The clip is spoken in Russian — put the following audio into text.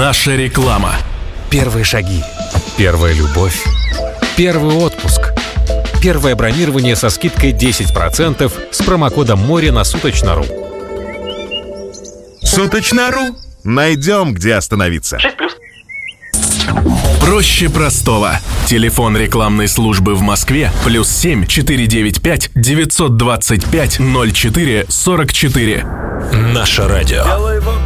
Наша реклама. Первые шаги. Первая любовь. Первый отпуск. Первое бронирование со скидкой 10% с промокодом «Море» на Суточно.ру. Суточно.ру. Найдем, где остановиться. 6+. Проще простого. Телефон рекламной службы в Москве +7 495 925 04 44. Наше радио.